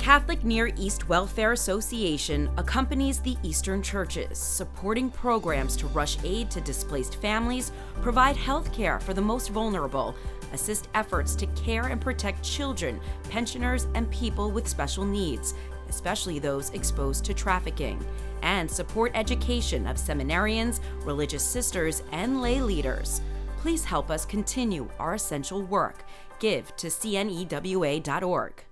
Catholic Near East Welfare Association accompanies the Eastern churches, supporting programs to rush aid to displaced families, provide health care for the most vulnerable, assist efforts to care and protect children, pensioners, and people with special needs, especially those exposed to trafficking, and support education of seminarians, religious sisters, and lay leaders. Please help us continue our essential work. Give to cnewa.org.